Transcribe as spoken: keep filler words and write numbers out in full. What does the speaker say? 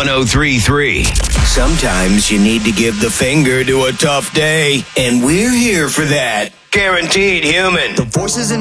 one oh three point three. Sometimes you need to give the finger to a tough day, and we're here for that. Guaranteed Human. The voices in